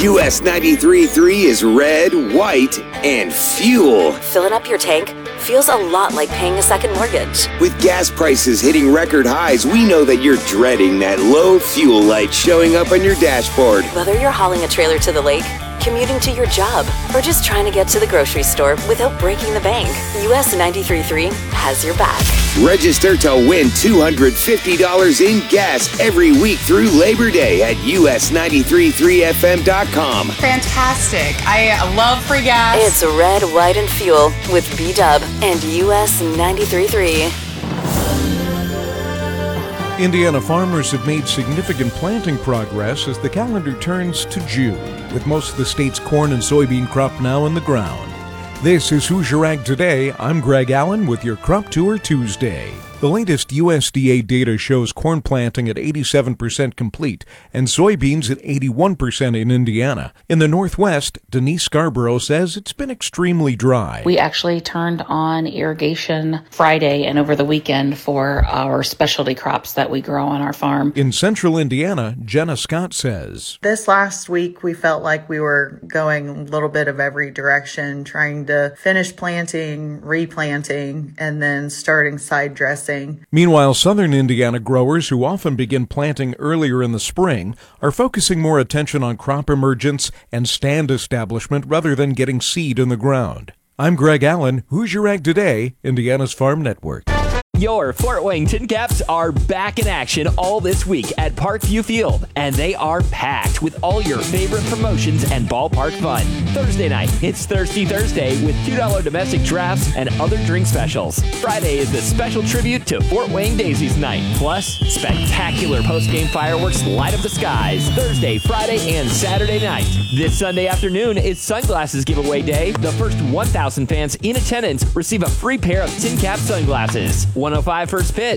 US 93.3 is red, white, and fuel. Filling up your tank feels a lot like paying a second mortgage. With gas prices hitting record highs, we know that you're dreading that low fuel light showing up on your dashboard. Whether you're hauling a trailer to the lake, commuting to your job, or just trying to get to the grocery store without breaking the bank, US 93.3 has your back. Register to win $250 in gas every week through Labor Day at us933fm.com. Fantastic. I love free gas. It's red, white, and fuel with B-Dub and US 93.3. Indiana farmers have made significant planting progress as the calendar turns to June, with most of the state's corn and soybean crop now in the ground. This is Hoosier Ag Today. I'm Greg Allen with your Crop Tour Tuesday. The latest USDA data shows corn planting at 87% complete and soybeans at 81% in Indiana. In the Northwest, Denise Scarborough says it's been extremely dry. We actually turned on irrigation Friday and over the weekend for our specialty crops that we grow on our farm. In central Indiana, Jenna Scott says, this last week we felt like we were going a little bit of every direction, trying to finish planting, replanting, and then starting side dressing. Meanwhile, southern Indiana growers who often begin planting earlier in the spring are focusing more attention on crop emergence and stand establishment rather than getting seed in the ground. I'm Greg Allen, Hoosier Ag Today, Indiana's Farm Network. Your Fort Wayne Tin Caps are back in action all this week at Parkview Field, and they are packed with all your favorite promotions and ballpark fun. Thursday night, it's Thirsty Thursday with $2 domestic drafts and other drink specials. Friday is the special tribute to Fort Wayne Daisies Night, plus spectacular post-game fireworks light up the skies Thursday, Friday, and Saturday night. This Sunday afternoon is Sunglasses Giveaway Day. The first 1,000 fans in attendance receive a free pair of Tin Cap sunglasses. 105 first pitch.